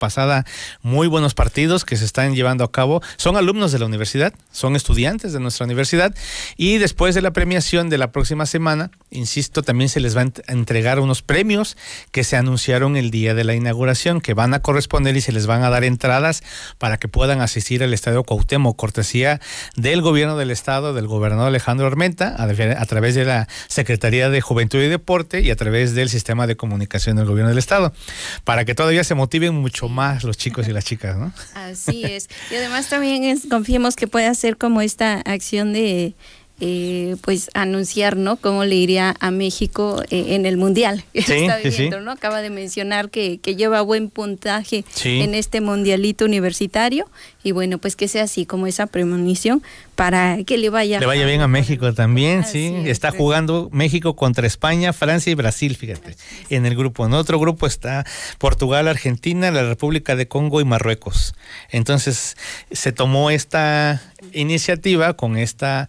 pasada muy buenos partidos que se están llevando a cabo. Son alumnos de la universidad, son estudiantes de nuestra universidad, y después de la premiación de la próxima semana, insisto, también se les va a entregar unos premios que se anunciaron el día de la inauguración, que van a corresponder y se les van a dar entradas para que puedan asistir al Estadio Cuauhtémoc, cortesía del gobierno del estado, del gobernador Alejandro Armenta, a través de la Secretaría de Juventud y Deporte y a través del sistema de comunicación del gobierno del estado, para que todavía se motiven mucho más los chicos y las chicas, ¿no? Así es. Y además también confiemos que pueda ser como esta acción de pues anunciar, ¿no?, cómo le iría a México en el Mundial que está viviendo, ¿no? Acaba de mencionar que lleva buen puntaje en este mundialito universitario, y bueno, pues que sea así como esa premonición para que le vaya bien a México también. Está jugando México contra España, Francia y Brasil, fíjate, en el grupo. En otro grupo está Portugal, Argentina, la República de Congo y Marruecos. Entonces se tomó esta iniciativa con esta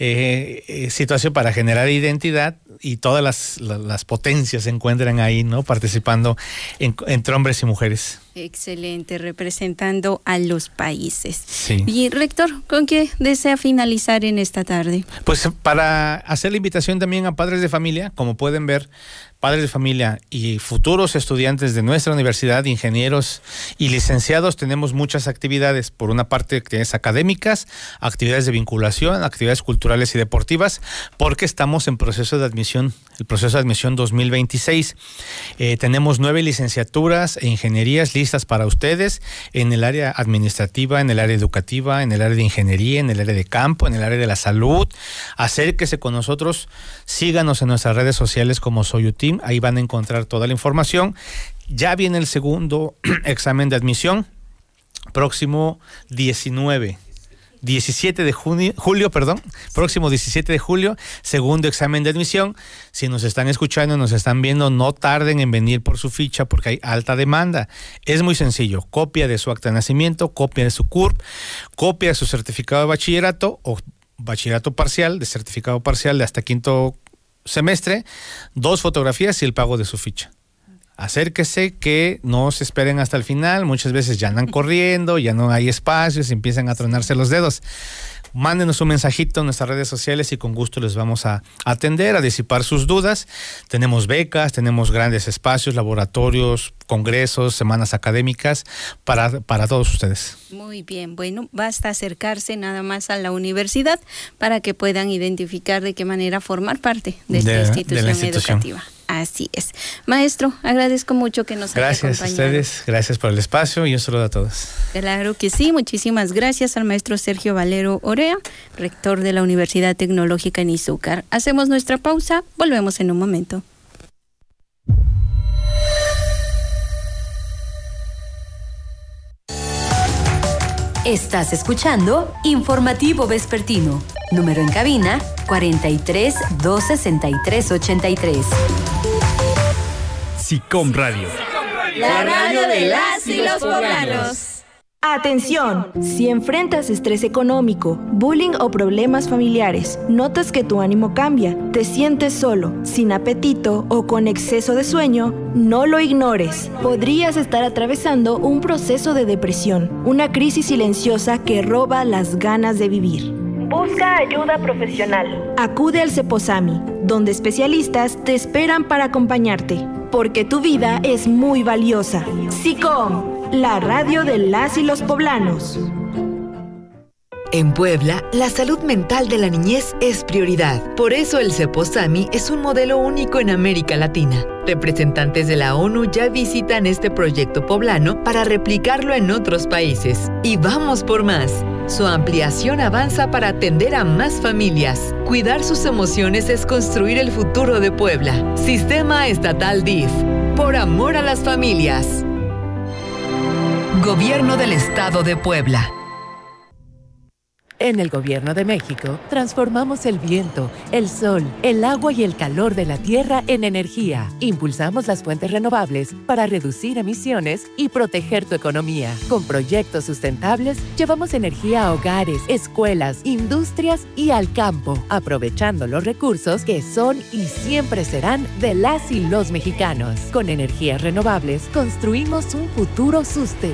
situación para generar identidad, y todas las potencias se encuentran ahí, ¿no?, participando entre hombres y mujeres. Excelente, representando a los países. Sí. Y rector, ¿con qué desea finalizar en esta tarde? Pues para hacer la invitación también a padres de familia, como pueden ver, padres de familia y futuros estudiantes de nuestra universidad, ingenieros y licenciados, tenemos muchas actividades. Por una parte, actividades académicas, actividades de vinculación, actividades culturales y deportivas, porque estamos en proceso de admisión, el proceso de admisión 2026. Tenemos 9 licenciaturas e ingenierías listas para ustedes en el área administrativa, en el área educativa, en el área de ingeniería, en el área de campo, en el área de la salud. Acérquese con nosotros, síganos en nuestras redes sociales como Soyuteam, ahí van a encontrar toda la información. Ya viene el segundo examen de admisión, próximo 17 de julio, próximo 17 de julio, segundo examen de admisión. Si nos están escuchando, nos están viendo, no tarden en venir por su ficha porque hay alta demanda. Es muy sencillo: copia de su acta de nacimiento, copia de su CURP, copia de su certificado de bachillerato o bachillerato parcial, de certificado parcial de hasta quinto semestre, 2 fotografías y el pago de su ficha. Acérquese, que no se esperen hasta el final. Muchas veces ya andan corriendo, ya no hay espacios, empiezan a tronarse los dedos. Mándenos un mensajito en nuestras redes sociales y con gusto les vamos a atender, a disipar sus dudas. Tenemos becas, tenemos grandes espacios, laboratorios, congresos, semanas académicas para todos ustedes. Muy bien, bueno, basta acercarse nada más a la universidad para que puedan identificar de qué manera formar parte de esta institución educativa. Así es. Maestro, agradezco mucho que nos haya acompañado. Gracias a ustedes, gracias por el espacio y un saludo a todos. Claro que sí, muchísimas gracias al maestro Sergio Valero Orea, rector de la Universidad Tecnológica en Izúcar. Hacemos nuestra pausa, volvemos en un momento. Estás escuchando Informativo Vespertino. Número en cabina 43 263 83. SICOM Radio. La radio de las y los poblanos. Atención, si enfrentas estrés económico, bullying o problemas familiares, notas que tu ánimo cambia, te sientes solo, sin apetito o con exceso de sueño, no lo ignores. Podrías estar atravesando un proceso de depresión, una crisis silenciosa que roba las ganas de vivir. Busca ayuda profesional. Acude al CEPOSAMI, donde especialistas te esperan para acompañarte, porque tu vida es muy valiosa. SICOM, la radio de las y los poblanos. En Puebla, la salud mental de la niñez es prioridad. Por eso el CEPOSAMI es un modelo único en América Latina. Representantes de la ONU ya visitan este proyecto poblano para replicarlo en otros países. Y vamos por más. Su ampliación avanza para atender a más familias. Cuidar sus emociones es construir el futuro de Puebla. Sistema Estatal DIF. Por amor a las familias. Gobierno del Estado de Puebla. En el Gobierno de México, transformamos el viento, el sol, el agua y el calor de la tierra en energía. Impulsamos las fuentes renovables para reducir emisiones y proteger tu economía. Con proyectos sustentables, llevamos energía a hogares, escuelas, industrias y al campo, aprovechando los recursos que son y siempre serán de las y los mexicanos. Con energías renovables, construimos un futuro sustentable